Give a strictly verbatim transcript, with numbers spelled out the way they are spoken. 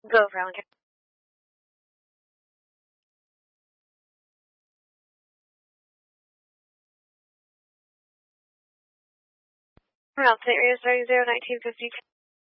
Go for Allen County. Route state radio starting zero nineteen fifty-two.